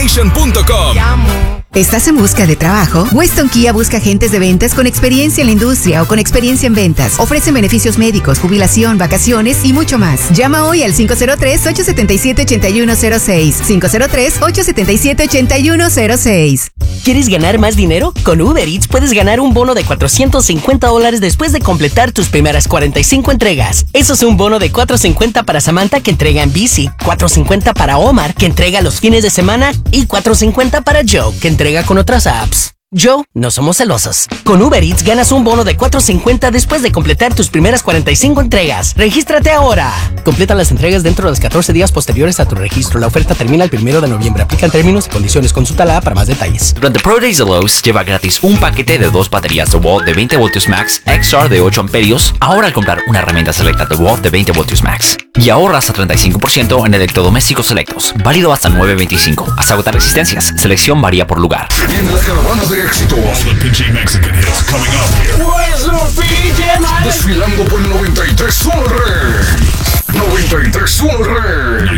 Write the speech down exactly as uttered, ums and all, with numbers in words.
Station punto com. ¿Estás en busca de trabajo? Weston Kia busca agentes de ventas con experiencia en la industria o con experiencia en ventas. Ofrecen beneficios médicos, jubilación, vacaciones y mucho más. Llama hoy al cinco cero tres, ocho siete siete, ocho uno cero seis. cinco cero tres, ocho siete siete, ocho uno cero seis. ¿Quieres ganar más dinero? Con Uber Eats puedes ganar un bono de cuatrocientos cincuenta dólares después de completar tus primeras cuarenta y cinco entregas. Eso es un bono de cuatrocientos cincuenta para Samantha, que entrega en bici, cuatrocientos cincuenta para Omar, que entrega los fines de semana, y cuatrocientos cincuenta para Joe, que entrega con otras apps. Joe, no somos celosos. Con Uber Eats ganas un bono de cuatrocientos cincuenta después de completar tus primeras cuarenta y cinco entregas. ¡Regístrate ahora! Completa las entregas dentro de los catorce días posteriores a tu registro. La oferta termina el primero de noviembre. Aplican términos y condiciones. Consulta la para más detalles. Durante Pro Days de Lowe's, lleva gratis un paquete de dos baterías DeWalt de veinte voltios max, X R de ocho amperios, ahora al comprar una herramienta selecta DeWalt de veinte voltios max. Y ahorra hasta treinta y cinco por ciento en electrodomésticos selectos. Válido hasta nueve veinticinco. Hasta agotar resistencias. Selección varía por lugar. Viene la caravana de éxitos. The P J Mexican hits coming up here. Where's the P J Desfilando por el noventa y tres uno Rey. noventa y tres uno Rey.